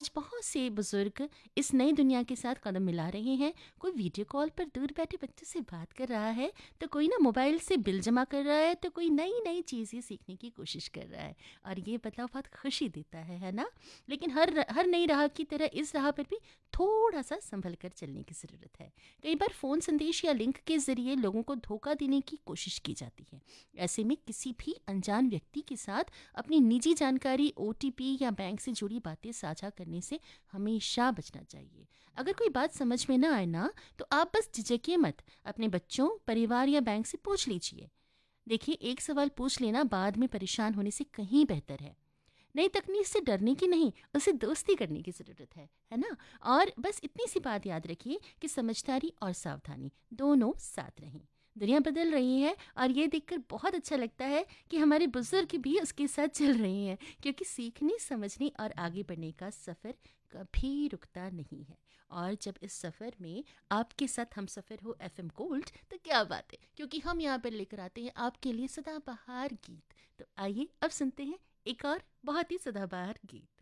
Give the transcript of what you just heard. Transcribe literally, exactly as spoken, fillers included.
आज बहुत से बुजुर्ग इस नई दुनिया के साथ कदम मिला रहे हैं। कोई वीडियो कॉल पर दूर बैठे बच्चों से बात कर रहा है, तो कोई ना मोबाइल से बिल जमा कर रहा है, तो कोई नई नई चीज़ें सीखने की कोशिश कर रहा है। और ये बदलाव बहुत खुशी देता है है ना? लेकिन हर हर नई राह की तरह इस राह पर भी थोड़ा सा संभल कर चलने की ज़रूरत है। कई बार फ़ोन संदेश या लिंक के ज़रिए लोगों को धोखा देने की कोशिश की जाती है। ऐसे में किसी भी अनजान व्यक्ति के साथ अपनी निजी जानकारी, ओ टी पी या बैंक से जुड़ी बातें साझा करने से हमेशा बचना चाहिए। अगर कोई बात समझ में ना आए ना, तो आप बस झिझकिए मत, अपने बच्चों, परिवार या बैंक से पूछ लीजिए। देखिए, एक सवाल पूछ लेना बाद में परेशान होने से कहीं बेहतर है। नई तकनीक से डरने की नहीं, उसे दोस्ती करने की ज़रूरत है है ना? और बस इतनी सी बात याद रखिए कि समझदारी और सावधानी दोनों साथ रहें। दुनिया बदल रही है और ये देखकर बहुत अच्छा लगता है कि हमारे बुजुर्ग भी उसके साथ चल रहे हैं, क्योंकि सीखने, समझने और आगे बढ़ने का सफ़र कभी रुकता नहीं है। और जब इस सफ़र में आपके साथ हम सफ़र हो एफ एम गोल्ड, तो क्या बात है, क्योंकि हम यहाँ पर लेकर आते हैं आपके लिए सदाबहार गीत। तो आइए अब सुनते हैं एक और बहुत ही सदाबहार गीत।